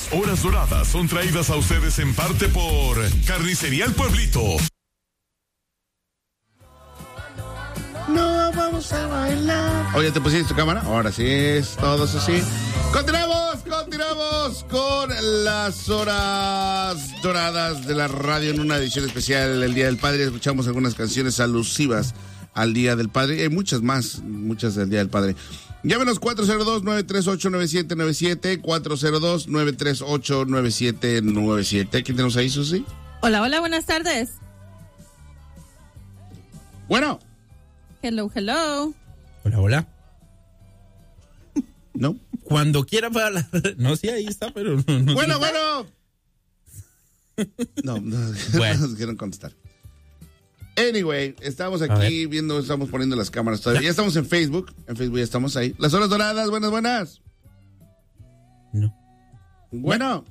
Las horas doradas son traídas a ustedes en parte por Carnicería El Pueblito. No vamos a bailar. Oye, ¿te pusiste tu cámara? Ahora sí es todo así. Continuamos con las horas doradas de la radio en una edición especial del Día del Padre. Escuchamos algunas canciones alusivas al Día del Padre. Y hay muchas más, muchas del Día del Padre. Llámenos 402-938-9797, 402-938-9797. ¿Quién tenemos ahí, Susi? Hola, buenas tardes. Bueno. Hello. Hola. No. Cuando quiera para hablar. No, sí, ahí está, pero no. Bueno. No nos quieren contestar. Anyway, estamos aquí viendo, estamos poniendo las cámaras todavía. Ya estamos en Facebook. En Facebook ya estamos ahí. Las horas doradas, buenas. No. Bueno,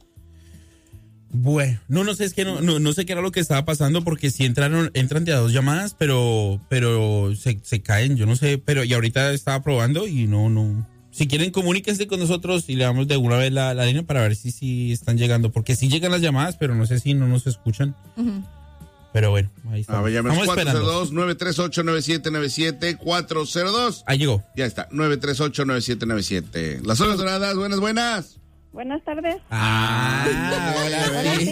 no sé, es que no sé qué era lo que estaba pasando porque sí entran de a dos llamadas, pero se caen, yo no sé, pero y ahorita estaba probando y no. Si quieren, comuníquense con nosotros y le damos de una vez la línea para ver si están llegando, porque sí llegan las llamadas, pero no sé si no nos escuchan. Uh-huh. Pero bueno, ahí está. A ver, llamemos 402-938-9797, 402. Ahí llegó. Ya está, 938-9797. Las horas doradas, buenas. Buenas tardes. Hola, sí.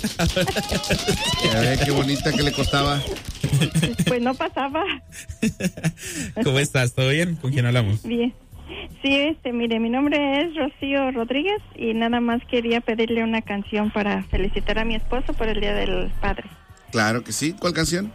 A ver, qué bonita que le costaba. Pues no pasaba. ¿Cómo estás? ¿Todo bien? ¿Con quién hablamos? Bien. Sí, mire, mi nombre es Rocío Rodríguez y nada más quería pedirle una canción para felicitar a mi esposo por el Día del Padre. Claro que sí. ¿Cuál canción?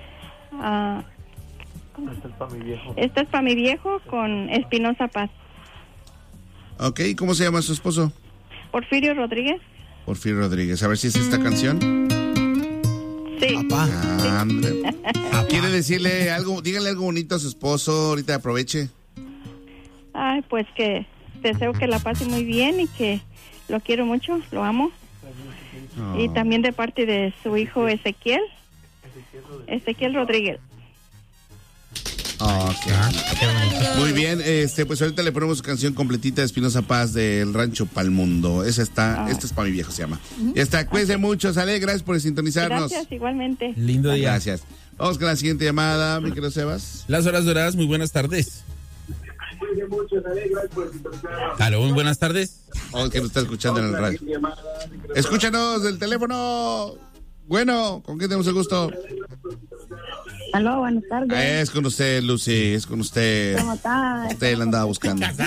Esta es para mi viejo. Esta es para mi viejo con Espinosa Paz. Ok, ¿cómo se llama su esposo? Porfirio Rodríguez. Porfirio Rodríguez. A ver si es esta canción. Sí. Papá. ¿Quiere decirle algo? Dígale algo bonito a su esposo. Ahorita aproveche. Ay, pues que deseo que la pase muy bien y que lo quiero mucho, lo amo. Oh. Y también de parte de su hijo Ezequiel Rodríguez. Okay. Muy bien, pues ahorita le ponemos su canción completita de Espinosa Paz del Rancho Palmundo. Esta es para mi viejo, se llama. Ya está, cuídense mucho, sale, gracias por sintonizarnos. Gracias, igualmente. Lindo día. Gracias. Vamos con la siguiente llamada, mi querido Sebas. Las horas doradas, muy buenas tardes. Aló, muy buenas tardes. Que nos está escuchando en el radio. Escúchanos del teléfono. Bueno, ¿con quién tenemos el gusto? Aló, buenas tardes. Es con usted, Lucy, es con usted. ¿Cómo está? Usted la andaba buscando. Es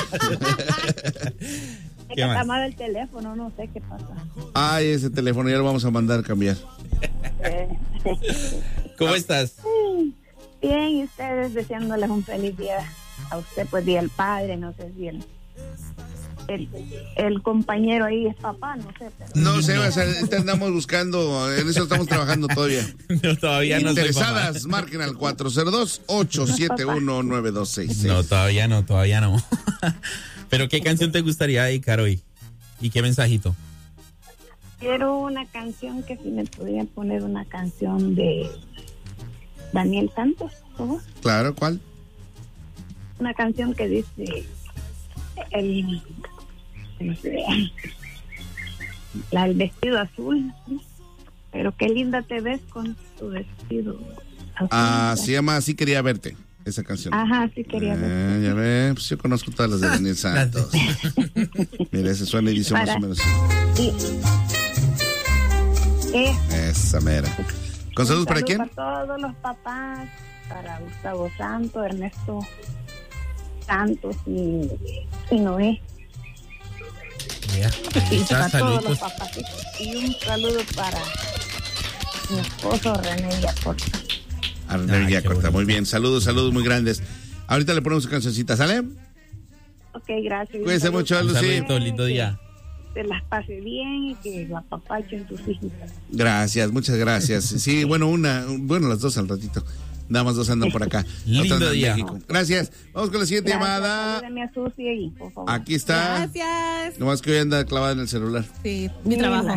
que está mal el teléfono, no sé qué pasa. Ay, ese teléfono ya lo vamos a mandar a cambiar. ¿Cómo estás? Bien, y ustedes deseándoles un feliz día. A usted, pues, Día del Padre, no sé si el compañero ahí es papá, no sé. Pero... No sé, andamos buscando, en eso estamos trabajando todavía. No, todavía no. Interesadas, marquen al 402-871-9266. No, todavía no. Pero ¿qué canción te gustaría dedicar hoy? ¿Y qué mensajito? Quiero una canción que si me pudieran poner una canción de Daniel Santos, por favor. Claro, ¿cuál? Una canción que dice el vestido azul, ¿sí? Pero qué linda te ves con tu vestido azul. Se llama Así quería verte, esa canción. Ajá, sí quería verte. Ya ves, pues yo conozco todas las de Daniel Santos. Mira, ese suena y dice más o menos. Sí. Esa mera. ¿Con saludos para quién? Para todos los papás, para Gustavo Santos, Ernesto Santos y Noé. Para todos los papás. Y un saludo para mi esposo René Villacorta. A René Villacorta, muy bien. Saludos muy grandes. Ahorita le ponemos su cancioncita, ¿sale? Ok, gracias. Cuídense mucho, Lucy. Saludito, lindo día. Que las pase bien y que la apapachen tus hijos. Gracias, muchas gracias. Sí, bueno, las dos al ratito. Nada más dos andan por acá. Lindo día. Gracias. Vamos con la siguiente llamada. Salúdame a Susi ahí, por favor. Aquí está. Gracias. Nomás que hoy anda clavada en el celular. Sí, mi trabajo.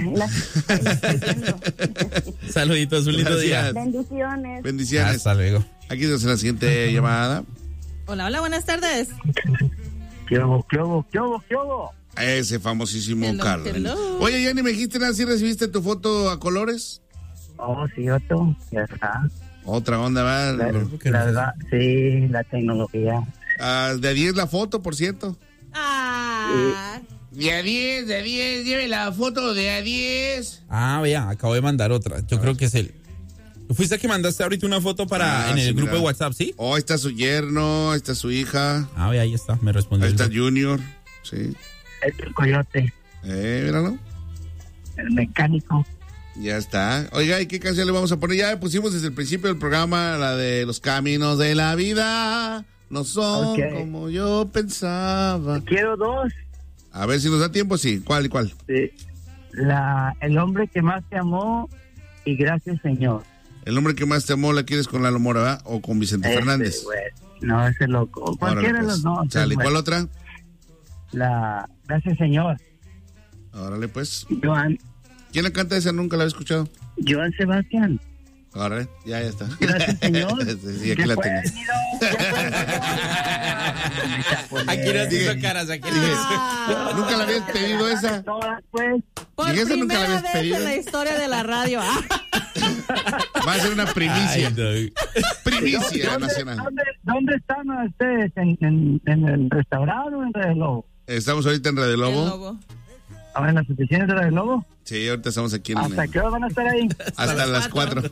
Saluditos, un lindo día. Bendiciones. Hasta luego. Aquí tenemos la siguiente llamada. Hola, buenas tardes. ¿Qué hubo? Ese famosísimo Hello, Carlos. hello. Oye, ya ni me dijiste nada, ¿sí recibiste tu foto a colores? Oh, sí, Otto, ya está. Otra onda, ¿verdad? Sí, la tecnología. De a 10 la foto, por cierto. Ah. De a 10, lleve la foto de a 10. Ah, vea, acabo de mandar otra. Yo creo que es él. ¿Tú fuiste que mandaste ahorita una foto en el sí, grupo mira. de WhatsApp, sí? Oh, ahí está su yerno, ahí está su hija, Ah, vea, ahí está, me respondió. ahí está Junior. Sí. El coyote, Míralo. el mecánico. Ya está. Oiga, ¿y qué canción le vamos a poner? Ya pusimos desde el principio del programa la de Los caminos de la vida no son como yo pensaba. Quiero dos. A ver si nos da tiempo, sí. ¿Cuál y cuál? Sí. El hombre que más te amó y gracias, Señor. El hombre que más te amó, ¿la quieres con Lalo Mora, ¿verdad? O con Vicente Fernández. Güey. No, ese loco. Cualquiera de los dos. Sale, ¿cuál otra? Gracias, Señor. Órale, pues. Joan ¿Quién la canta esa? Nunca la había escuchado. Sebastián. Órale, ya está. Gracias, Señor. Sí, aquí la tengo. Aquí nos hizo caras, aquí nos hizo. ¿Nunca la habías pedido esa? Pues, Por ¿Y esa nunca la primera habías vez pedido? en la historia de la radio. Va a ser una primicia. Ay, no. Primicia nacional. ¿Dónde están ustedes? ¿En el restaurante o en Radio Lobo? Estamos ahorita en Radio El Lobo. lobo. ¿Ahora en las oficinas de Radio Lobo? Sí, ahorita estamos aquí en ¿Hasta qué hora van a estar ahí? hasta las 4.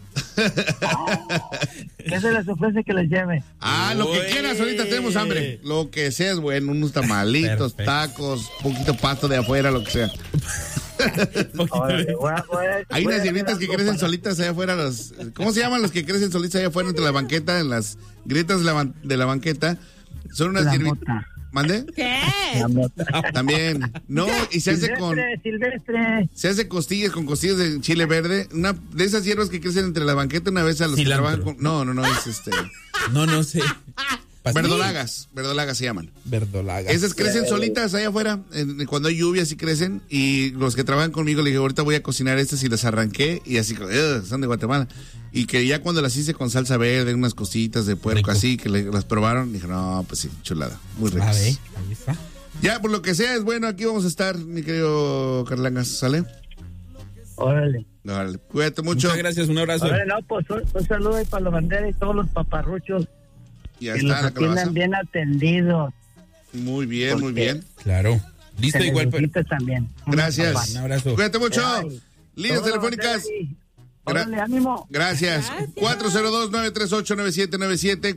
¿Qué se les ofrece que les lleve? Lo que Uy. quieras, ahorita tenemos hambre. Lo que sea es bueno, unos tamalitos, Perfecto. tacos, poquito pasto de afuera, lo que sea. Órale, Hay unas hierbitas que crecen solitas allá afuera. ¿Cómo se llaman los que crecen solitas allá afuera entre la banqueta, en las grietas de la banqueta? Son unas La hierbitas. mota. ¿Mande? ¿Qué? La mota. También. No, y se hace con... Silvestre. Se hace costillas con costillas de chile verde. Una de esas hierbas que crecen entre la banqueta, una vez a los que Cilantro. trabajan con... No, es No sé. verdolagas se llaman. Verdolagas. Esas crecen solitas allá afuera, cuando hay lluvia sí crecen, y los que trabajan conmigo le dije, ahorita voy a cocinar estas y las arranqué, y así, son de Guatemala. Y que ya cuando las hice con salsa verde, unas cositas de puerco, Rico. así, que las probaron, dije, no, pues sí, chulada, muy ricas. A ver, ahí está. Ya, por lo que sea, es bueno, aquí vamos a estar, mi querido Carlangas, ¿sale? Órale. Órale, cuídate mucho. Muchas gracias, un abrazo. Órale, no, pues un saludo ahí para los banderas y todos los paparruchos. Ya Que los está la calabaza. atiendan bien atendidos. Muy bien, muy bien. Claro. Listo, Se les igual. necesita también. Gracias. Un abrazo. Cuídate mucho. Ay, Líneas todo telefónicas. banderas y- Órale, ánimo. Gracias. 402-938-9797.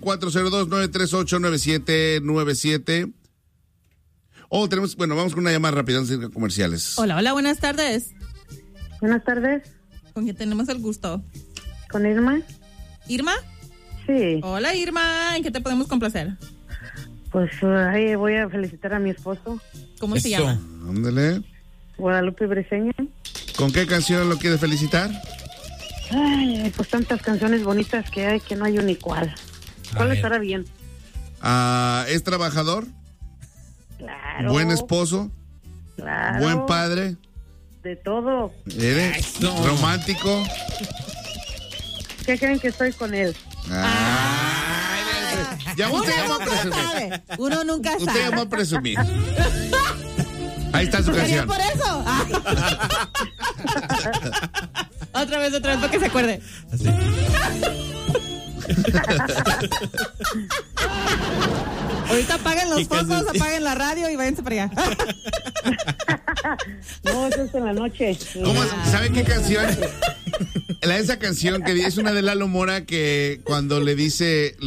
402-938-9797. Vamos con una llamada rápida antes de ir a comerciales. Hola, hola, buenas tardes. Buenas tardes, ¿Con quién tenemos el gusto? con Irma. ¿Irma? Sí, Hola, Irma. ¿En qué te podemos complacer? pues ahí voy a felicitar a mi esposo, ¿Cómo se Eso. llama? Ándale. Guadalupe Briseña. ¿Con qué canción lo quieres felicitar? Ay, pues tantas canciones bonitas que hay que no hay un igual. ¿Cuál ver. estará bien? ¿Es trabajador? Claro. ¿Buen esposo? Claro. ¿Buen padre? De todo. ¿Eres romántico? ¿Qué creen que estoy con él? Ya usted llamó a presumir. Uno nunca Usted sabe. llamó a presumir. Ahí está su ¿Sería canción. por eso? Otra vez, para que se acuerde. Así. Ahorita apaguen los Chicas, focos, sí. apaguen la radio y váyanse para allá. No, eso es en la noche. ¿Sabe qué canción? Esa canción que es una de Lalo Mora que cuando le dice